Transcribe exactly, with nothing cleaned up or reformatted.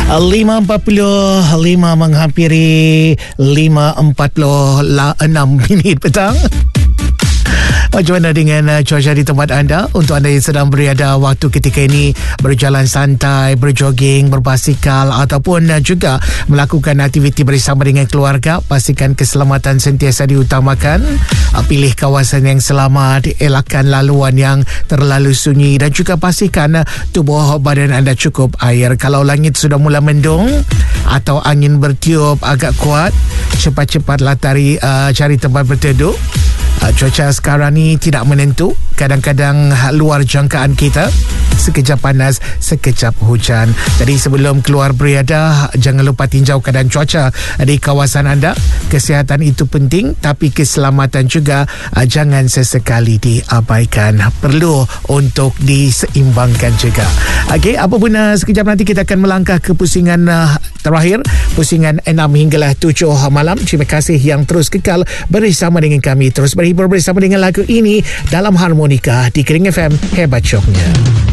lima empat puluh lima menghampiri lima empat puluh enam minit petang. Macam mana dengan uh, cuaca di tempat anda? Untuk anda yang sedang berada waktu ketika ini berjalan santai, berjoging, berbasikal ataupun uh, juga melakukan aktiviti bersama dengan keluarga, pastikan keselamatan sentiasa diutamakan. Uh, pilih kawasan yang selamat, elakkan laluan yang terlalu sunyi dan juga pastikan uh, tubuh badan anda cukup air. Kalau langit sudah mula mendung atau angin bertiup agak kuat, cepat-cepatlah tari, uh, cari tempat berteduh. Uh, cuaca sekarang ni tidak menentu, kadang-kadang luar jangkaan kita, sekejap panas, sekejap hujan. Jadi sebelum keluar beriadah, jangan lupa tinjau keadaan cuaca di kawasan anda. Kesihatan itu penting, tapi keselamatan juga uh, jangan sesekali diabaikan, perlu untuk diseimbangkan juga. Okey, apapun uh, sekejap nanti kita akan melangkah ke pusingan uh, terakhir, pusingan enam hinggalah tujuh malam. Terima kasih yang terus kekal bersama dengan kami, terus berhibur bersama dengan lagu ini dalam Harmonika di Kering F M, hebat syoknya.